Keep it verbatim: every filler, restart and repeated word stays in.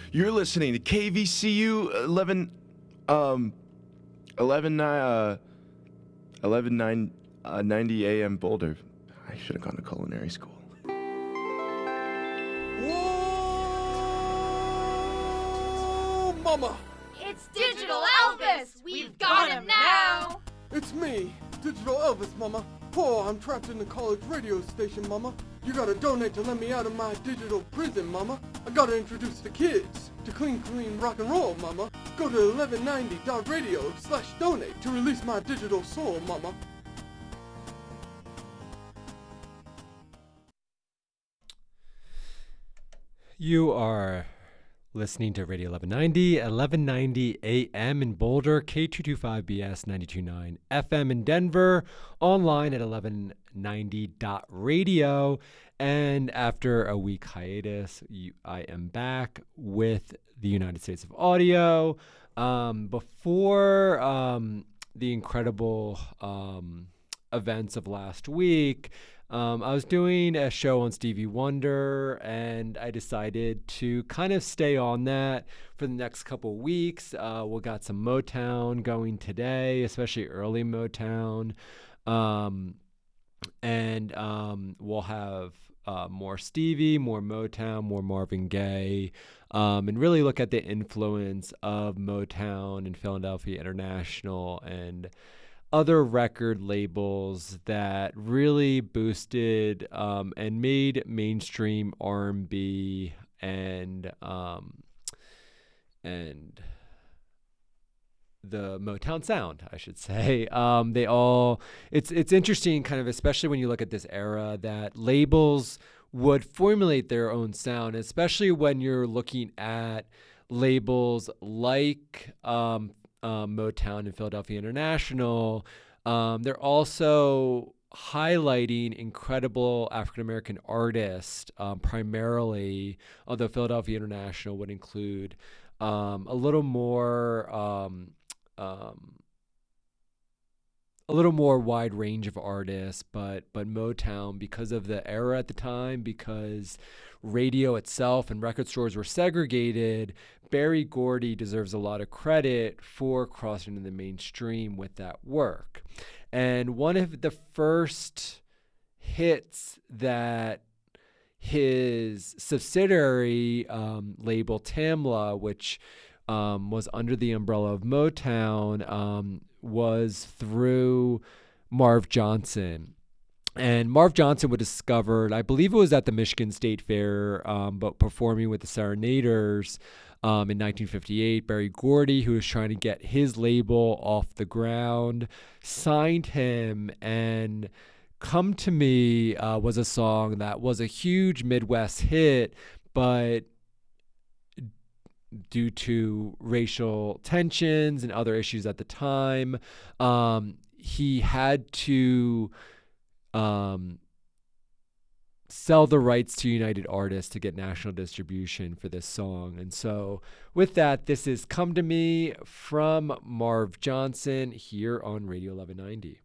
You're listening to K V C U eleven, um, eleven, uh, eleven nine, uh, ninety A M Boulder. I should have gone to culinary school. Whoa, mama! It's Digital Elvis! We've got him now! It's me, Digital Elvis, mama. Poor, I'm trapped in the college radio station, mama. You gotta donate to let me out of my digital prison, mama. I gotta introduce the kids to clean, clean rock and roll, mama. Go to eleven ninety dot radio slash donate to release my digital soul, mama. You are listening to Radio eleven ninety, eleven ninety A M in Boulder, K two twenty-five B S ninety-two point nine F M in Denver, online at eleven ninety dot radio. And after a week hiatus, you, I am back with the United States of Audio. Um, before um, the incredible um, events of last week, Um, I was doing a show on Stevie Wonder, and I decided to kind of stay on that for the next couple weeks. Uh, we got some Motown going today, especially early Motown. Um, and um, we'll have uh, more Stevie, more Motown, more Marvin Gaye, um, and really look at the influence of Motown and Philadelphia International and other record labels that really boosted um, and made mainstream R and B and um, and the Motown sound, I should say. Um, they all it's it's interesting, kind of, especially when you look at this era, that labels would formulate their own sound, especially when you're looking at labels like Um, Um, Motown and Philadelphia International. Um, they're also highlighting incredible African-American artists, um, primarily, although Philadelphia International would include um, a little more um, um, a little more wide range of artists, but but Motown, because of the era at the time, because radio itself and record stores were segregated, Berry Gordy deserves a lot of credit for crossing into the mainstream with that work. And one of the first hits that his subsidiary um, label, Tamla, which um, was under the umbrella of Motown, um, was through Marv Johnson. And Marv Johnson was discovered, I believe it was at the Michigan State Fair, um, but performing with the Serenaders um, in nineteen fifty-eight. Berry Gordy, who was trying to get his label off the ground, signed him, and Come to Me uh, was a song that was a huge Midwest hit, but due to racial tensions and other issues at the time, um, he had to um, sell the rights to United Artists to get national distribution for this song. And so with that, this is Come to Me from Marv Johnson here on Radio eleven ninety.